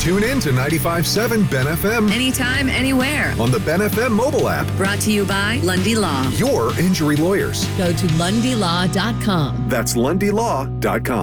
Tune in to 95.7 Ben FM Anytime, anywhere. on the Ben FM mobile app. Brought to you by Lundy Law. Your injury lawyers. Go to lundylaw.com. That's lundylaw.com.